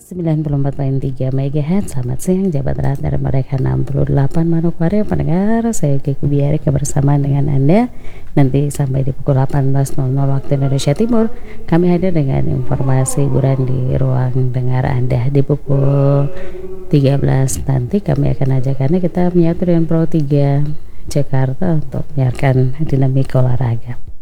94,3 MHz. Selamat siang Jabat Radar mereka 68 Manokwari pendengar. Saya Kiki Biari kebersamaan dengan Anda nanti sampai di pukul 18.00 waktu Indonesia Timur. Kami hadir dengan informasi hiburan di ruang dengar Anda. Di pukul 13 nanti kami akan ajak Anda kita menyatu dengan Pro 3 Jakarta untuk menyiarkan dinamika olahraga.